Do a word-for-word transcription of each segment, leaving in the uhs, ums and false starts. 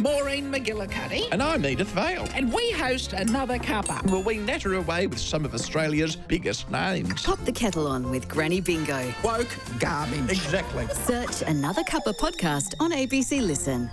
Maureen McGillicuddy. And I'm Edith Vale. And we host Another Cuppa. Well, we natter away with some of Australia's biggest names. Pop the kettle on with Granny Bingo. Woke garbage. Exactly. Search Another Cuppa podcast on A B C Listen.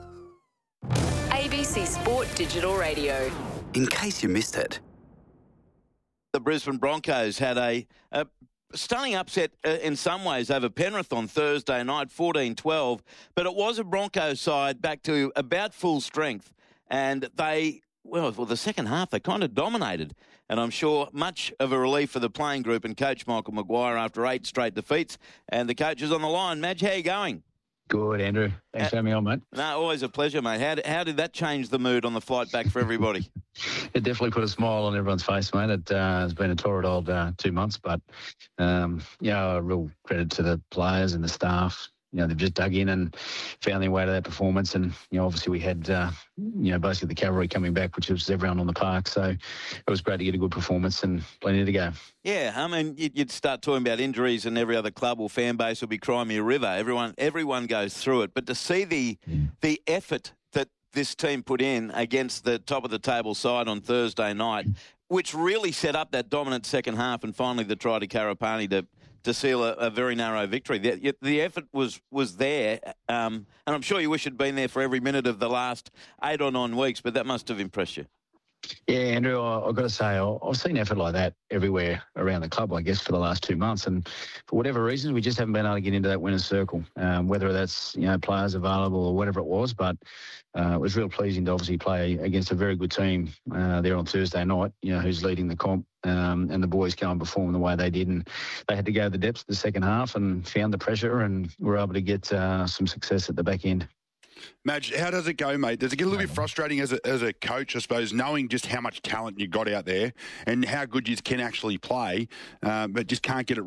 A B C Sport Digital Radio. In case you missed it. The Brisbane Broncos had a, a stunning upset uh, in some ways over Penrith on Thursday night, fourteen twelve, but it was a Broncos side back to about full strength, and they, well, for the second half, they kind of dominated, and I'm sure much of a relief for the playing group and coach Michael Maguire after eight straight defeats, and the coach is on the line. Madge, how are you going? Good, Andrew. Thanks uh, for having me on, mate. No, always a pleasure, mate. How did, how did that change the mood on the flight back for everybody? It definitely put a smile on everyone's face, mate. It uh, has been a torrid old uh, two months, but, um, yeah, a real credit to the players and the staff. You know, they've just dug in and found their way to that performance. And, you know, obviously we had, uh, you know, basically the cavalry coming back, which was everyone on the park. So it was great to get a good performance and plenty to go. Yeah, I mean, you'd start talking about injuries and every other club or fan base will be crying me a river. Everyone everyone goes through it. But to see the mm. the effort that this team put in against the top-of-the-table side on Thursday night, which really set up that dominant second half and finally the try to Karapani to to seal a, a very narrow victory. The, the effort was was there, um, and I'm sure you wish you'd been there for every minute of the last eight or nine weeks, but that must have impressed you. Yeah, Andrew, I've got to say, I've seen effort like that everywhere around the club, I guess, for the last two months. And for whatever reason, we just haven't been able to get into that winner's circle, um, whether that's, you know, players available or whatever it was. But uh, it was real pleasing to obviously play against a very good team uh, there on Thursday night, you know, who's leading the comp. Um, and the boys go and perform the way they did. And they had to go to the depths of the second half and found the pressure and were able to get uh, some success at the back end. Madge, how does it go, mate? Does it get a little bit frustrating as a, as a coach, I suppose, knowing just how much talent you got out there and how good you can actually play, uh, but just can't get it